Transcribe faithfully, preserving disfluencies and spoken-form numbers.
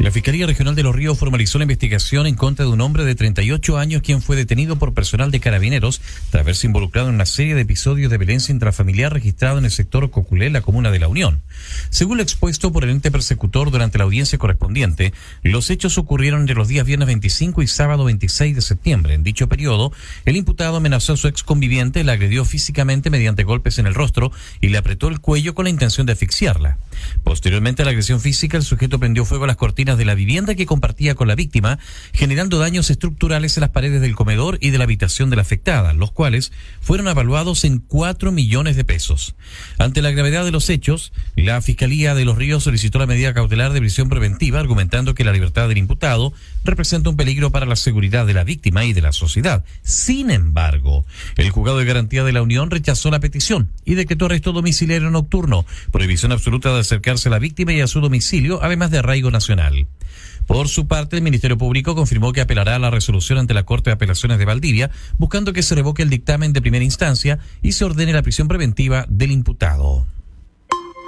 La Fiscalía Regional de Los Ríos formalizó la investigación en contra de un hombre de treinta y ocho años quien fue detenido por personal de Carabineros tras haberse involucrado en una serie de episodios de violencia intrafamiliar registrado en el sector Coculé, la comuna de La Unión. Según lo expuesto por el ente persecutor durante la audiencia correspondiente, los hechos ocurrieron entre los días viernes veinticinco y sábado veintiséis de septiembre. En dicho periodo, el imputado amenazó a su ex conviviente, la agredió físicamente mediante golpes en el rostro y le apretó el cuello con la intención de asfixiarla. Posteriormente a la agresión física, el sujeto prendió fuego a las cortinas de la vivienda que compartía con la víctima, generando daños estructurales en las paredes del comedor y de la habitación de la afectada, los cuales fueron evaluados en cuatro millones de pesos. Ante la gravedad de los hechos, la Fiscalía de Los Ríos solicitó la medida cautelar de prisión preventiva, argumentando que la libertad del imputado representa un peligro para la seguridad de la víctima y de la sociedad. Sin embargo, el Juzgado de Garantía de la Unión rechazó la petición y decretó arresto domiciliario nocturno, prohibición absoluta de acercarse a la víctima y a su domicilio, además de arraigo nacional. Por su parte, el Ministerio Público confirmó que apelará a la resolución ante la Corte de Apelaciones de Valdivia, buscando que se revoque el dictamen de primera instancia y se ordene la prisión preventiva del imputado.